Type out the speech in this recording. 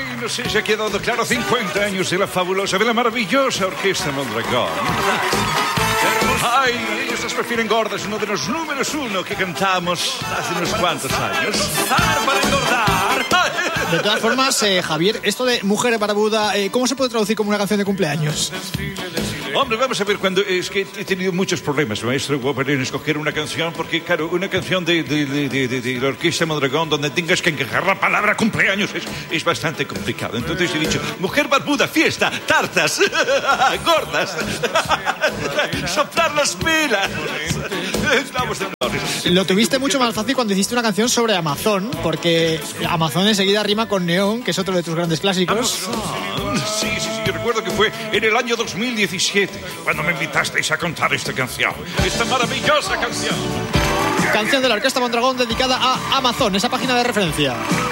no sé si ha quedado claro, 50 años de la fabulosa, de la maravillosa Orquesta Mondragón. Ay, ellos prefieren gordas, uno de los números uno que cantamos hace unos cuantos años. ¡Para engordar! De todas formas, Javier, esto de Mujer Barbuda, ¿cómo se puede traducir como una canción de cumpleaños? Hombre, vamos a ver, es que he tenido muchos problemas, maestro, para escoger una canción, porque, claro, una canción de la Orquesta Mondragón donde tengas que encajar la palabra cumpleaños es bastante complicado. Entonces he dicho, Mujer Barbuda, fiesta, tartas, gordas, soplar las pilas. Vamos a... Lo tuviste mucho más fácil cuando hiciste una canción sobre Amazon, porque Amazon enseguida rima con Neón, que es otro de tus grandes clásicos. Sí, yo recuerdo que fue en el año 2017 cuando me invitasteis a contar esta canción, esta maravillosa canción. Canción de la Orquesta Mondragón dedicada a Amazon, esa página de referencia.